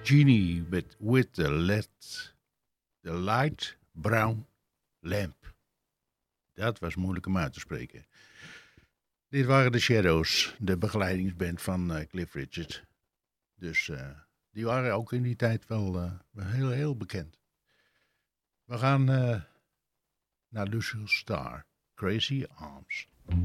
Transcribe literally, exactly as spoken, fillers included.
Genie with, with the, let, the light brown lamp. Dat was moeilijk om uit te spreken. Dit waren de Shadows, de begeleidingsband van uh, Cliff Richard. Dus uh, die waren ook in die tijd wel uh, heel, heel bekend. We gaan uh, naar Lucille Star, Crazy Arms.